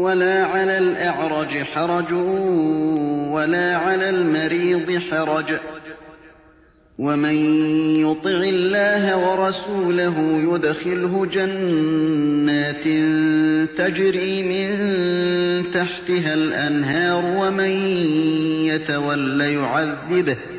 ولا على الأعرج حرج ولا على المريض حرج ومن يطع الله ورسوله يدخله جنات تجري من تحتها الأنهار ومن يتول يعذبه